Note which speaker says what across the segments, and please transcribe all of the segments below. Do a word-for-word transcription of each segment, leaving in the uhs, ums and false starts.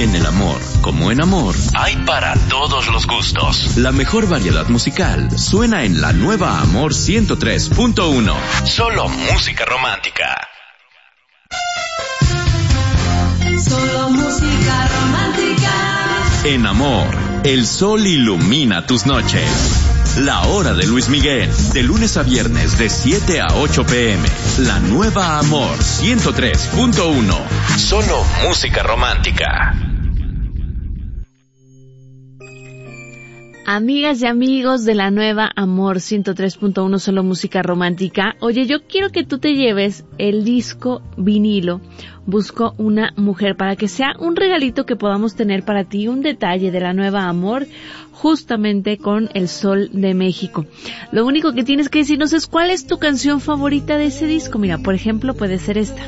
Speaker 1: En el amor, como en amor, hay para todos los gustos. La mejor variedad musical suena en la nueva Amor ciento tres punto uno. Solo música romántica.
Speaker 2: Solo música romántica.
Speaker 1: En Amor, el sol ilumina tus noches. La hora de Luis Miguel, de lunes a viernes de siete a ocho pm. La nueva Amor ciento tres punto uno. Solo música romántica.
Speaker 3: Amigas y amigos de la nueva Amor ciento tres punto uno, solo música romántica. Oye, yo quiero que tú te lleves el disco vinilo Busco una mujer, para que sea un regalito que podamos tener para ti, un detalle de la nueva Amor, justamente con el Sol de México. Lo único que tienes que decirnos es cuál es tu canción favorita de ese disco. Mira, por ejemplo, puede ser esta,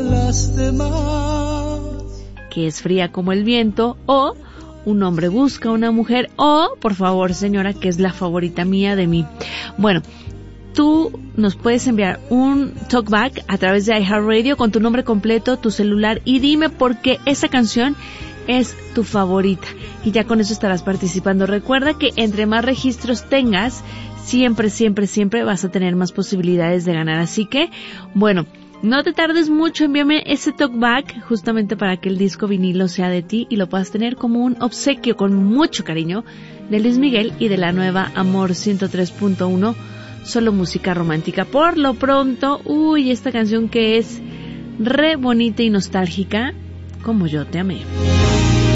Speaker 3: que es Fría como el viento, o Un hombre busca una mujer, o Por favor señora, que es la favorita mía de mí. Bueno, tú nos puedes enviar un talkback a través de iHeartRadio con tu nombre completo, tu celular, y dime por qué esa canción es tu favorita. Y ya con eso estarás participando. Recuerda que entre más registros tengas, siempre, siempre, siempre vas a tener más posibilidades de ganar. Así que, bueno, no te tardes mucho, envíame ese talkback justamente para que el disco vinilo sea de ti y lo puedas tener como un obsequio con mucho cariño de Luis Miguel y de la nueva Amor ciento tres punto uno. Solo música romántica. Por lo pronto, uy, esta canción que es re bonita y nostálgica, Como yo te amé.